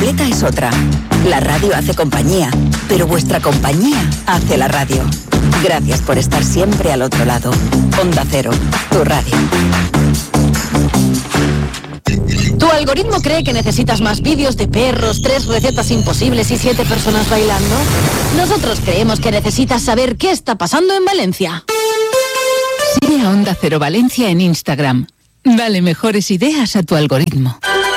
bicicleta es otra. La radio hace compañía, pero vuestra compañía hace la radio. Gracias por estar siempre al otro lado. Onda Cero, tu radio. ¿Tu algoritmo cree que necesitas más vídeos de perros, 3 recetas imposibles y 7 personas bailando? Nosotros creemos que necesitas saber qué está pasando en Valencia. Sigue a Onda Cero Valencia en Instagram. Dale mejores ideas a tu algoritmo.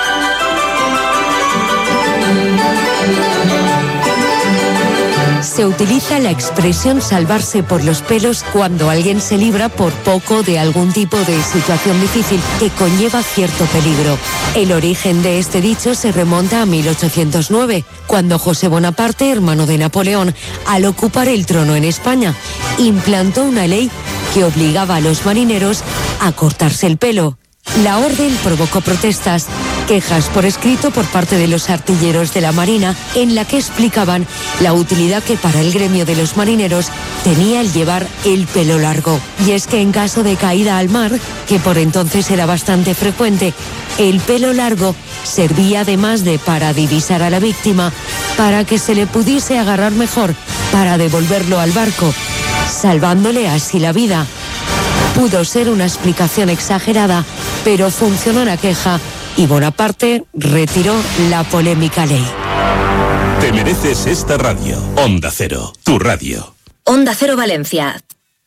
Se utiliza la expresión salvarse por los pelos cuando alguien se libra por poco de algún tipo de situación difícil que conlleva cierto peligro. El origen de este dicho se remonta a 1809, cuando José Bonaparte, hermano de Napoleón, al ocupar el trono en España, implantó una ley que obligaba a los marineros a cortarse el pelo. La orden provocó protestas, quejas por escrito por parte de los artilleros de la Marina, en la que explicaban la utilidad que para el gremio de los marineros tenía el llevar el pelo largo. Y es que en caso de caída al mar, que por entonces era bastante frecuente, el pelo largo servía además de para divisar a la víctima, para que se le pudiese agarrar mejor, para devolverlo al barco, salvándole así la vida. Pudo ser una explicación exagerada, pero funcionó la queja y Bonaparte retiró la polémica ley. Te mereces esta radio. Onda Cero, tu radio. Onda Cero Valencia.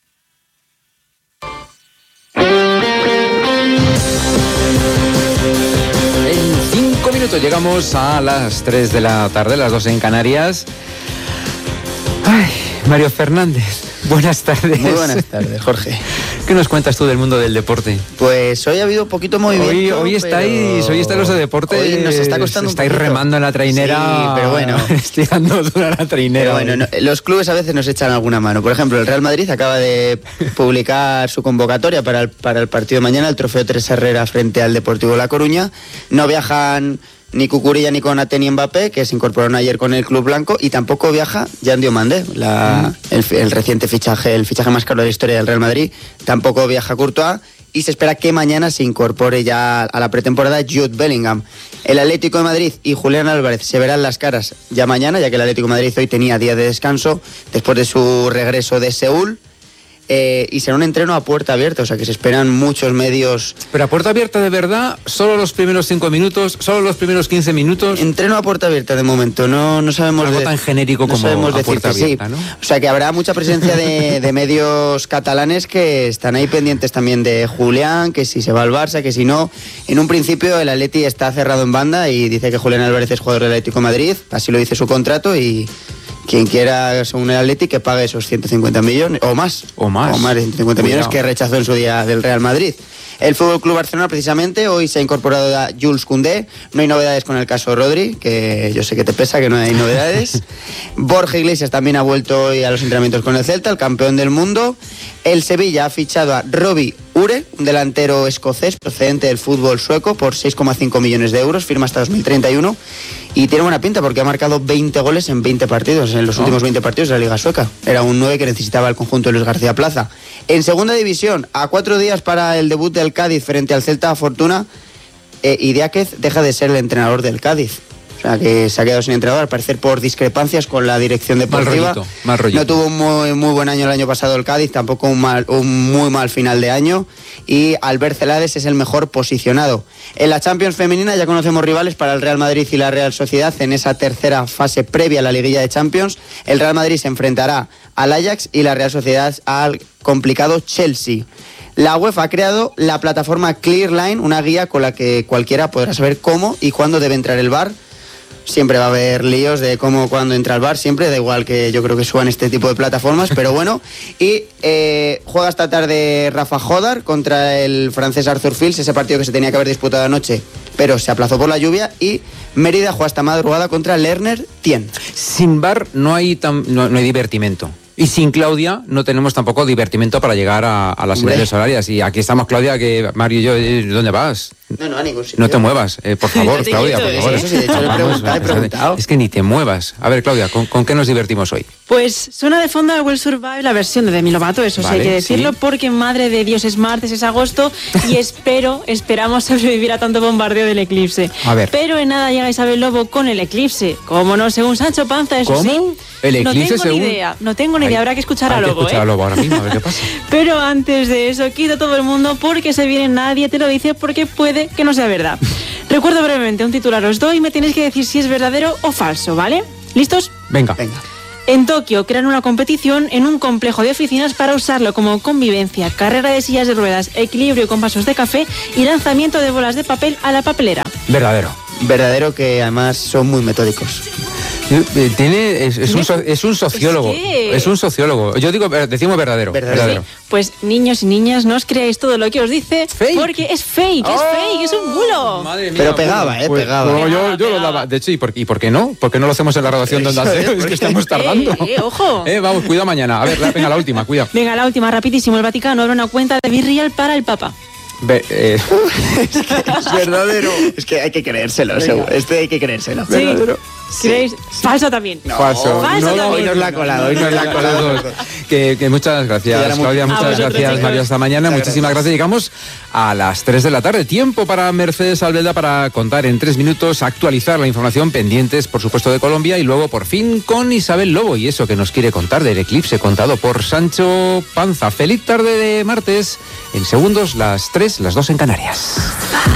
En 5 minutos llegamos a las 3 de la tarde, las 2 en Canarias. Ay, Mario Fernández. Buenas tardes. Muy buenas tardes, Jorge. ¿Qué nos cuentas tú del mundo del deporte? Pues hoy ha habido poquito movimiento. Hoy estáis los de deporte. Hoy nos está costando estáis remando en la trainera. Sí, pero bueno. Estirando dura la trainera. Pero bueno, los clubes a veces nos echan alguna mano. Por ejemplo, el Real Madrid acaba de publicar su convocatoria para el partido de mañana, el Trofeo Teresa Herrera frente al Deportivo La Coruña. No viajan ni Cucurella ni Konaté ni Mbappé, que se incorporaron ayer con el club blanco, y tampoco viaja Jan Diomande, el reciente fichaje, el fichaje más caro de la historia del Real Madrid. Tampoco viaja Courtois, y se espera que mañana se incorpore ya a la pretemporada Jude Bellingham. El Atlético de Madrid y Julián Álvarez se verán las caras ya mañana, ya que el Atlético de Madrid hoy tenía día de descanso después de su regreso de Seúl. Y será un entreno a puerta abierta, o sea que se esperan muchos medios. Pero a puerta abierta de verdad, solo los primeros 5 minutos, solo los primeros 15 minutos. Entreno a puerta abierta de momento, no sabemos. Algo tan genérico como a puerta abierta, ¿no? O sea que habrá mucha presencia de medios catalanes que están ahí pendientes también de Julián, que si se va al Barça, que si no. En un principio el Atleti está cerrado en banda y dice que Julián Álvarez es jugador del Atlético de Madrid, así lo dice su contrato, y quien quiera, según el Atleti, que pague esos 150 millones, o más de 150 millones que rechazó en su día del Real Madrid. El Fútbol Club Barcelona, precisamente, hoy se ha incorporado a Jules Koundé. No hay novedades con el caso Rodri, que yo sé que te pesa que no hay novedades. Borja Iglesias también ha vuelto hoy a los entrenamientos con el Celta, el campeón del mundo. El Sevilla ha fichado a Robbie Ure, un delantero escocés procedente del fútbol sueco, por 6,5 millones de euros, firma hasta 2031. Y tiene buena pinta porque ha marcado 20 goles en 20 partidos, en los últimos 20 partidos de la Liga Sueca. Era un 9 que necesitaba el conjunto de Luis García Plaza. En segunda división, a 4 días para el debut del Cádiz frente al Celta Fortuna, Idiáquez deja de ser el entrenador del Cádiz. O sea, que se ha quedado sin entrenador, al parecer por discrepancias con la dirección deportiva. Mal rollito. No tuvo un muy buen año el año pasado el Cádiz, tampoco un muy mal final de año. Y Albert Celades es el mejor posicionado. En la Champions femenina ya conocemos rivales para el Real Madrid y la Real Sociedad en esa tercera fase previa a la liguilla de Champions. El Real Madrid se enfrentará al Ajax y la Real Sociedad al complicado Chelsea. La UEFA ha creado la plataforma Clearline, una guía con la que cualquiera podrá saber cómo y cuándo debe entrar el VAR. Siempre va a haber líos de cómo, cuándo entra el VAR, siempre, da igual que yo creo que suban este tipo de plataformas, pero bueno. Y juega esta tarde Rafa Jodar contra el francés Arthur Fils, ese partido que se tenía que haber disputado anoche, pero se aplazó por la lluvia. Y Mérida juega esta madrugada contra Lerner Tien. Sin VAR no hay divertimento. Y sin Claudia no tenemos tampoco divertimento para llegar a las señales horarias. Y aquí estamos, Claudia, que Mario y yo, ¿dónde vas? No, a ningún sitio. No te muevas, por favor, Quieto, Claudia, por favor. Eso sí, de hecho, he preguntado. Es que ni te muevas. A ver, Claudia, ¿con qué nos divertimos hoy? Pues suena de fondo a Will Survive la versión de Demi Lovato, eso sí Vale, hay que decirlo, sí. porque madre de Dios es martes, es agosto y esperamos sobrevivir a tanto bombardeo del eclipse. A ver. Pero en nada llega Isabel Lobo con el eclipse. ¿Cómo no? Según Sancho Panza, eso ¿Cómo? sí. El eclipse no tengo según... ni idea, no tengo ni idea, habrá que escuchar a Hay que Lobo, escuchar a Lobo ahora mismo, a ver qué pasa. Pero antes de eso, quita todo el mundo porque se viene nadie te lo dice porque puede que no sea verdad. Recuerdo brevemente un titular os doy y me tenéis que decir si es verdadero o falso, ¿vale? ¿Listos? Venga. En Tokio crean una competición en un complejo de oficinas para usarlo como convivencia, carrera de sillas de ruedas, equilibrio con vasos de café y lanzamiento de bolas de papel a la papelera. Verdadero. Verdadero, que además son muy metódicos. Es un sociólogo. ¿Qué? Es un sociólogo. Yo digo, decimos verdadero. Verdadero. Pues niños y niñas, no os creáis todo lo que os dice, Fake. porque es fake, es un bulo. Madre mía. Pero pegaba, Pues, pegaba. no, yo Pegaba. lo daba. De hecho, ¿y por qué no? ¿Por qué no lo hacemos en la grabación de Onda Eso es, Cero? Es que estamos tardando. Ojo. Vamos, cuida mañana. A ver, venga, la última, cuida. Venga, la última, rapidísimo. El Vaticano abre una cuenta de Virreal para el Papa. Es verdadero. Es que hay que creérselo, seguro. Hay que creérselo. Sí. ¿Creéis? Falso también. Falso. Falso también. Hoy nos la ha colado, hoy nos la ha colado. Que muchas gracias, Claudia, A muchas vosotros, gracias, chicos. Mario, hasta mañana. Muchas Muchísimas gracias. Llegamos a las 3 de la tarde. Tiempo para Mercedes Albelda para contar en 3 minutos, actualizar la información, pendientes, por supuesto, de Colombia, y luego, por fin, con Isabel Lobo y eso que nos quiere contar del eclipse contado por Sancho Panza. Feliz tarde de martes. En segundos, las 3, las 2 en Canarias.